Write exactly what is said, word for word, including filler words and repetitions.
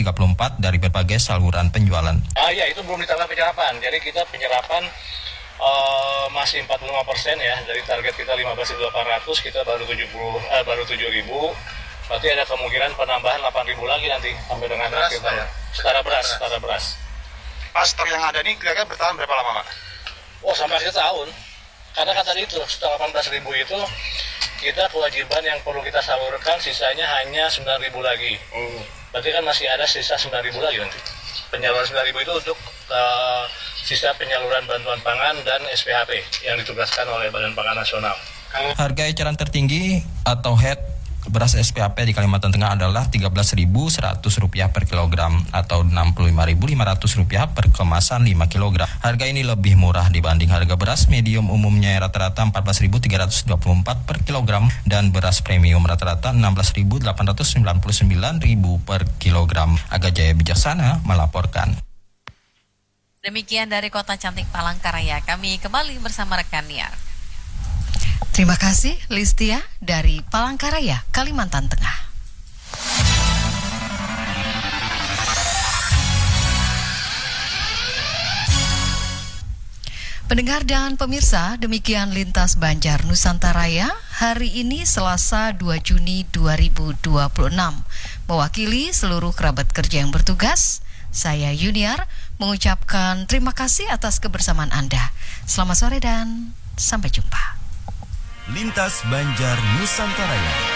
tiga puluh empat dari berbagai saluran penjualan. Ah ya, itu belum ditambah penyerapan. Jadi kita penyerapan uh, masih empat puluh lima persen ya. Dari target kita lima belas ribu delapan ratus, kita baru tujuh puluh eh, baru tujuh ribu. Berarti ada kemungkinan penambahan delapan ribu lagi nanti sampai dengan beras, akhir tahun. Ya? Setara beras, setara beras. Pas stok yang ada ini kira-kira bertahan berapa lama, Pak? Oh, sampai akhir tahun. Karena kan tadi itu setelah delapan belas ribu itu kita kewajiban yang perlu kita salurkan sisanya hanya sembilan ribu lagi. Hmm. Berarti kan masih ada sisa sembilan ribu lagi nanti. Penyaluran sembilan ribu itu untuk uh, sisa penyaluran bantuan pangan dan S P H P yang ditugaskan oleh Badan Pangan Nasional. Harga eceran tertinggi atau H E T beras S P H P di Kalimantan Tengah adalah tiga belas ribu seratus rupiah per kilogram atau enam puluh lima ribu lima ratus rupiah per kemasan lima kilogram. Harga ini lebih murah dibanding harga beras medium umumnya rata-rata empat belas ribu tiga ratus dua puluh empat per kilogram dan beras premium rata-rata enam belas ribu delapan ratus sembilan puluh sembilan ribu per kilogram. Aga Jaya Bijaksana melaporkan. Demikian dari Kota Cantik Palangkaraya. Kami kembali bersama rekan Niar. Terima kasih Listia dari Palangkaraya, Kalimantan Tengah. Pendengar dan pemirsa, demikian Lintas Banjar Nusantaraya hari ini Selasa dua Juni dua ribu dua puluh enam. Mewakili seluruh kerabat kerja yang bertugas, saya Yuniar mengucapkan terima kasih atas kebersamaan Anda. Selamat sore dan sampai jumpa. Lintas Banjar Nusantaraya.